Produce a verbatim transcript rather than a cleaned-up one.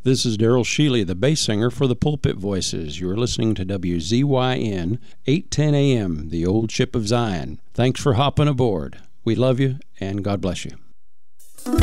This is Daryl Shealy, the bass singer for the Pulpit Voices. You're listening to W Z Y N, eight ten a.m., the old ship of Zion. Thanks for hopping aboard. We love you, and God bless you.